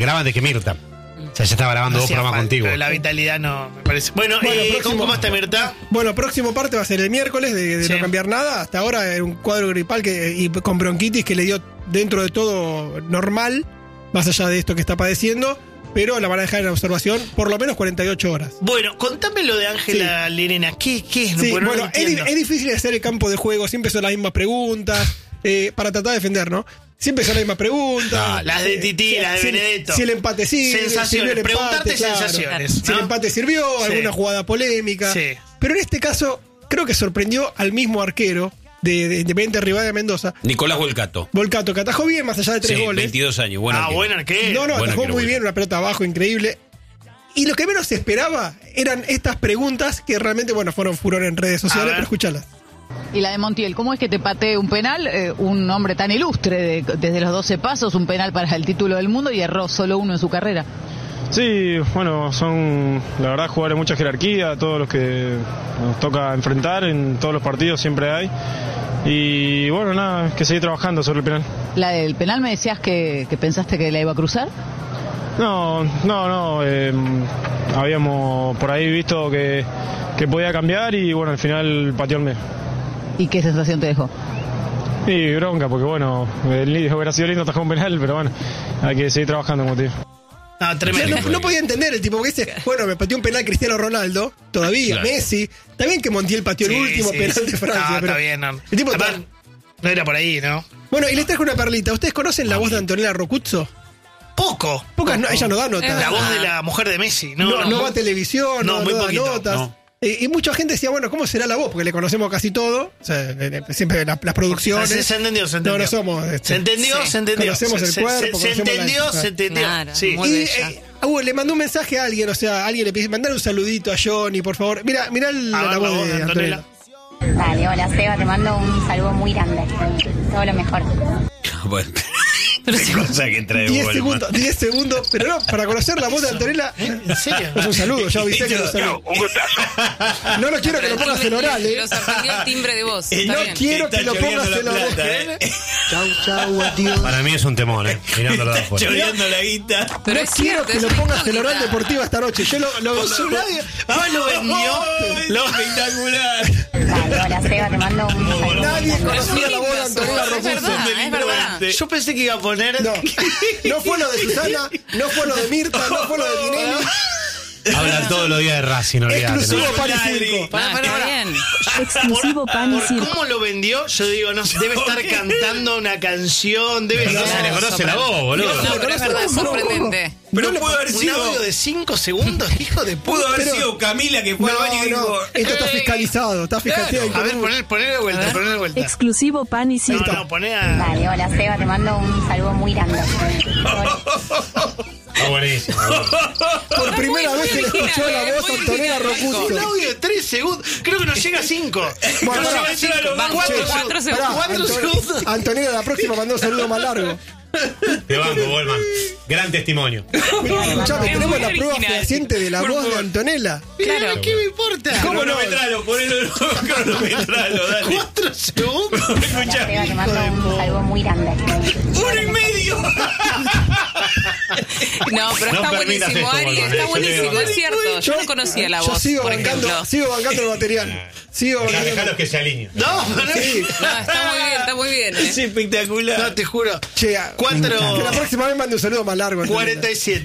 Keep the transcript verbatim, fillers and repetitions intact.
graba antes que Mirta. O sea, ya estaba grabando No dos hacía programas falta, contigo. pero la vitalidad no, me parece. Bueno, Bueno, eh, próximo- ¿cómo está Mirta? Bueno, próximo parte va a ser el miércoles de, de Sí. no cambiar nada. Hasta ahora era un cuadro gripal que, y con bronquitis que le dio dentro de todo normal, más allá de esto que está padeciendo, pero la van a dejar en observación por lo menos cuarenta y ocho horas. Bueno, contame lo de Ángela Lerena. ¿Qué, ¿Qué es? Sí, Bueno, no bueno, lo es, di- entiendo. es difícil hacer el campo de juego, siempre son las mismas preguntas, eh, para tratar de defender, ¿no? Siempre son las mismas preguntas. Ah, las de Tití, las de si, Benedetto. Si el empate sirve, Sensaciones, sirvió el empate, preguntarte claro. sensaciones, Si el ¿no? empate sirvió, Sí. alguna jugada polémica. Sí. Pero en este caso, creo que sorprendió al mismo arquero de, de Independiente Rivadavia Mendoza, Nicolás Volcato. Volcato, que atajó bien más allá de tres Sí, goles. veintidós años. Bueno, ah, que- bueno, ¿qué? No, no, Buen atajó arquero, muy bueno. bien, una pelota abajo, increíble. Y lo que menos se esperaba eran estas preguntas que realmente, bueno, fueron furor en redes A sociales, ver. pero escuchalas. Y la de Montiel, ¿cómo es que te patee un penal? Eh, un hombre tan ilustre, de- desde los doce pasos, un penal para el título del mundo y erró solo uno en su carrera. Sí, bueno, son la verdad jugadores de mucha jerarquía, todos los que nos toca enfrentar, en todos los partidos siempre hay. Y bueno, nada, hay que seguir trabajando sobre el penal. La del penal me decías que, que pensaste que la iba a cruzar. No, no, no, eh, habíamos por ahí visto que, que podía cambiar y bueno, al final pateó el medio. ¿Y qué sensación te dejó? Y bronca, porque bueno, el líder hubiera sido lindo atajar un penal, pero bueno, hay que seguir trabajando, como te digo. No, O sea, tremendo. no, no podía entender el tipo, porque dice, bueno, me pateó un penal Cristiano Ronaldo, todavía, Claro. Messi. Está bien que Montiel pateó el Sí, último sí, penal sí. de Francia. No, pero está bien, no. El tipo Además, está- no era por ahí, ¿no? Bueno, y les traje una perlita. ¿Ustedes conocen la voz de Antonella Rocuzzo? Poco. Pocas, no, ella no da notas. La voz de la mujer de Messi. No, No, no, no muy- va a televisión, no, no, muy no da poquito, notas. no. Eh, y mucha gente decía, bueno, ¿cómo será la voz? Porque le conocemos casi todo. O sea, eh, eh, siempre la- las producciones. Se, se entendió, se entendió. No, no somos. este, Se entendió, sí. se entendió. Conocemos se, el se- cuerpo, Se, se conocemos la- entendió, se entendió. Claro, Sí. muy Y bella. eh, ah, bueno, le mandó un mensaje a alguien, o sea, alguien le pide, mandar un saludito a Johnny, por favor. Mira, mira el- A ver, la voz de Antonella. Dale, hola Seba, te mando un saludo muy grande. Todo lo mejor. Bueno, qué cosa que trae diez Goldman. segundos, diez segundos, pero no, para conocer la voz de Antonella. ¿En serio? Es un saludo, ya avisé que es un saludo. No lo quiero que lo pongas en oral, eh. Lo sorprendió el timbre de voz. Eh, Está No bien. quiero Está que lo pongas choreando en la la voz. plata, eh. Chau, chau, adiós. Para mí es un temor, ¿eh? Mirándolo de afuera. Choreando la guita. Pero No es quiero cierto, que es lo una pongas en oral incógnita. deportiva esta noche. Yo lo, lo, Puso lo- nadie. Ah, lo vendió. Lo Espectacular. Dale, hola Seba, te mando un saludo. Nadie conocía Es la voz de linda su Antonella voz, es Rocuzzo. verdad, es verdad. Yo pensé que iba a poner. No, no fue lo de Susana, no fue lo de Mirta, no fue lo de Tinelli. Hablan todos los días de Racing, olvídate. Exclusivo ¿no? para el circo. Pará, No, pará, está pará. bien. Exclusivo pan y Por circo. cómo lo vendió, yo digo, no, debe estar cantando una canción, debe No estar. se le conoce la voz, boludo. No, pero es verdad, es sorprendente. Pero No, pudo haber Un sido. audio de cinco segundos, hijo de puta. Pudo haber Pero- sido Camila que fue al No, baño y no, dijo. esto está fiscalizado, está fiscalizado. A ver, poner, poner de vuelta, poner de vuelta. Exclusivo pan y No, circo. no, poné a. Dale, hola Seba, te mando un saludo muy grande. Está buenísimo. Por primera muy vez se le original, escuchó la eh, voz a muy Antonella original, Un Rocuzzo. audio de tres segundos. Creo que no llega a cinco. Bueno, no pará. llega a cinco. Van Cuatro, cuatro, cuatro segundos. segundos. Pará, Cuatro Anton- segundos. Antonella la próxima mandó un saludo más largo. Te banco, Goldman. Gran testimonio. Escuchame, Es tenemos muy la prueba original. fehaciente de la Por voz de favor. Antonella. Claro. ¿Qué me importa? ¿Cómo no? Cronometralo, ponelo, cronometralo, dale. Cuatro segundos. Escuchá, Seba, te mando un saludo muy grande. uno y medio. No, pero No está permitas buenísimo, esto, Ari, Goldman, está eh, yo te buenísimo, digo. es cierto. Yo no conocía la Yo voz, sigo por bancando, ejemplo. sigo bancando el material. Sigo bancando. Dejalos que se alineen. No, no, Sí. No, está muy bien, está muy bien. ¿eh? Es espectacular. no, te juro. Che, a- Cuatro. que la próxima vez mande un saludo más largo. Antonella. cuarenta y siete.